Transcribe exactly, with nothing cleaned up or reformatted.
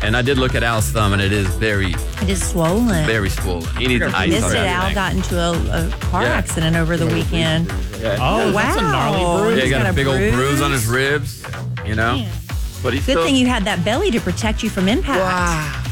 And I did look at Al's thumb, and it is very, It is swollen. very swollen. He needs ice Missed on it. that Al thing. got into a, a car Yeah. accident over the weekend. Yeah. Oh, wow. that's a gnarly bruise. Yeah, he He's got, a big bruise. old bruise on his ribs, you know? But he's Good still... thing you had that belly to protect you from impact. Wow.